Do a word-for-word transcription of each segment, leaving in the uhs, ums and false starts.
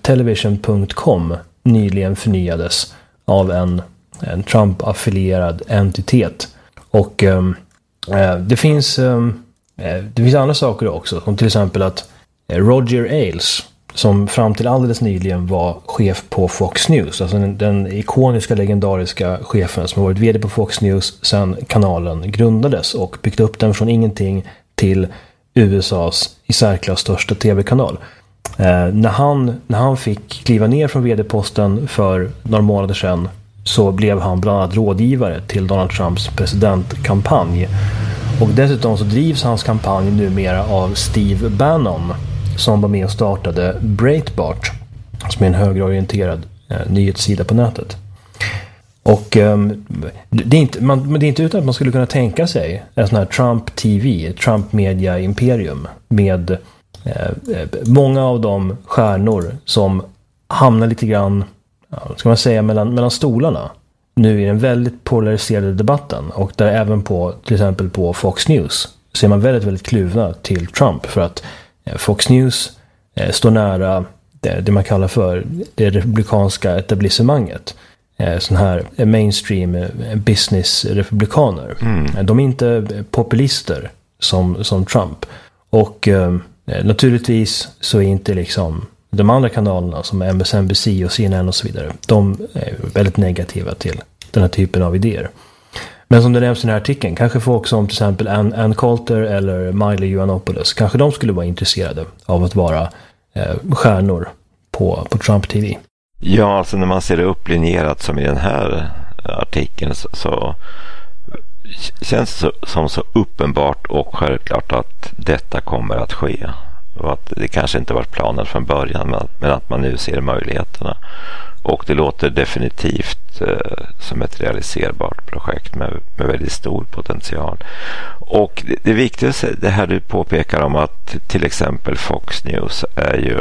television punkt com nyligen förnyades av en, en Trump-affilierad entitet. Och eh, det finns eh, det finns andra saker också, som till exempel att Roger Ailes, som fram till alldeles nyligen var chef på Fox News, alltså den, den ikoniska legendariska chefen som har varit vd på Fox News sedan kanalen grundades och byggt upp den från ingenting till U S A:s i särklass största tv-kanal. Eh, när, han, när han fick kliva ner från vd-posten för några månader sedan, så blev han bland annat rådgivare till Donald Trumps presidentkampanj. Och dessutom så drivs hans kampanj numera av Steve Bannon, som var med och startade Breitbart, som är en högerorienterad eh, nyhetssida på nätet. Och eh, det, är inte, man, det är inte utan att man skulle kunna tänka sig en sån här Trump T V, Trump Media Imperium, med eh, många av de stjärnor som hamnar lite grann, ja, ska man säga, mellan, mellan stolarna nu i den väldigt polariserade debatten, och där även på, till exempel på Fox News, så är man väldigt, väldigt kluvna till Trump, för att Fox News eh, står nära det, det man kallar för det republikanska etablissemanget. Eh, sån här mainstream eh, business-republikaner. Mm. De är inte populister som, som Trump. Och eh, naturligtvis så är inte liksom de andra kanalerna som M S N B C och C N N och så vidare, de är väldigt negativa till den här typen av idéer. Men som det nämns i den här artikeln, kanske folk som till exempel Ann, Ann Coulter eller Milo Yiannopoulos, kanske de skulle vara intresserade av att vara eh, stjärnor på, på Trump T V. Ja, alltså när man ser det upplinjerat som i den här artikeln, så, så känns det så, som så uppenbart och självklart att detta kommer att ske. Och att det kanske inte var planen från början, men att man nu ser möjligheterna. Och det låter definitivt eh, som ett realiserbart projekt med, med väldigt stor potential. Och det, det viktigaste, det här du påpekar om att till exempel Fox News är ju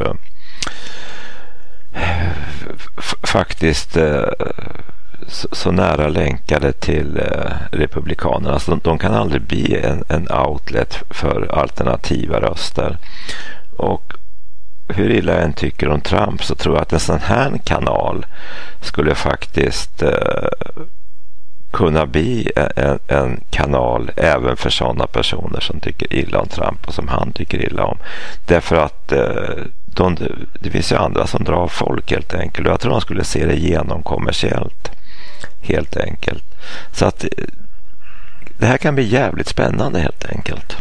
f- faktiskt eh, så, så nära länkade till eh, republikanerna. Alltså de, de kan aldrig bli en, en outlet för alternativa röster. Och hur illa jag än tycker om Trump, så tror jag att en sån här kanal skulle faktiskt eh, kunna bli en, en kanal även för sådana personer som tycker illa om Trump och som han tycker illa om. Därför att eh, de, det finns ju andra som drar folk helt enkelt. Och jag tror de skulle se det igenom kommersiellt helt enkelt. Så att det här kan bli jävligt spännande helt enkelt.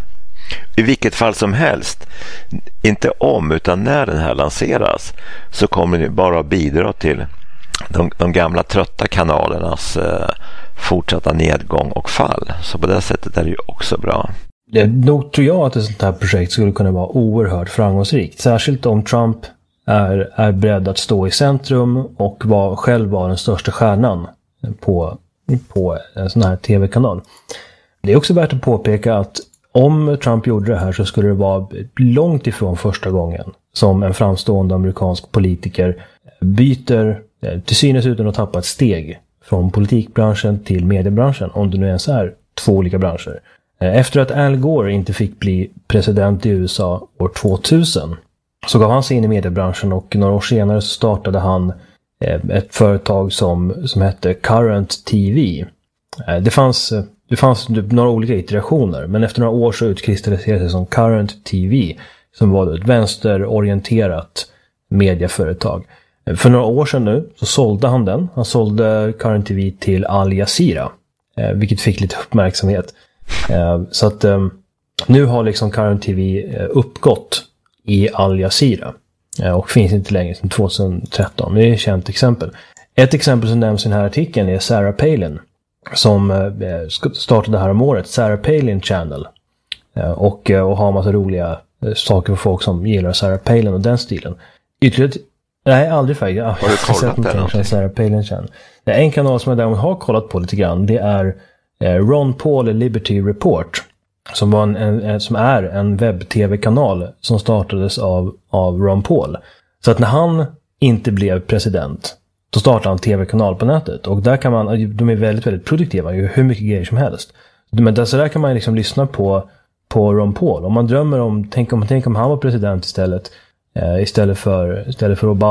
I vilket fall som helst, inte om utan när den här lanseras, så kommer det bara att bidra till de, de gamla trötta kanalernas eh, fortsatta nedgång och fall. Så på det sättet är det ju också bra. Det, nog tror jag att ett sånt här projekt skulle kunna vara oerhört framgångsrikt. Särskilt om Trump är, är beredd att stå i centrum och var, själv vara den största stjärnan på, på en sån här tv-kanal. Det är också värt att påpeka att om Trump gjorde det här, så skulle det vara långt ifrån första gången som en framstående amerikansk politiker byter, till synes utan att tappa ett steg, från politikbranschen till mediebranschen, om det nu ens är två olika branscher. Efter att Al Gore inte fick bli president i U S A år tvåtusen, så gav han sig in i mediebranschen, och några år senare så startade han ett företag som, som hette Current T V. Det fanns, det fanns några olika iterationer, men efter några år så utkristalliserade sig som Current T V, som var ett vänsterorienterat medieföretag. För några år sedan nu så sålde han den. Han sålde Current T V till Al Jazeera, vilket fick lite uppmärksamhet. Så att nu har liksom Current T V uppgått i Al Jazeera och finns inte längre sedan tjugohundratretton. Det är ett känt exempel. Ett exempel som nämns i den här artikeln är Sarah Palin, som startade här om året, Sarah Palin Channel, och, och har en massa roliga saker för folk som gillar Sarah Palin och den stilen. Ytterligare, nej, aldrig faktiskt. Jag har du kollat den? Sarah Palin Channel. Det är en kanal som jag däremot har kollat på lite grann. Det är Ron Paul Liberty Report, som, var en, en, som är en webb-tv-kanal som startades av, av Ron Paul. Så att när han inte blev president, då startade han en tv-kanal på nätet. Och där kan man, de är väldigt, väldigt produktiva, ju hur mycket grejer som helst. Men där, så där kan man liksom lyssna på, på Ron Paul. Om man drömmer om, tänk om, tänk om han var president istället, eh, istället för, istället för Obama.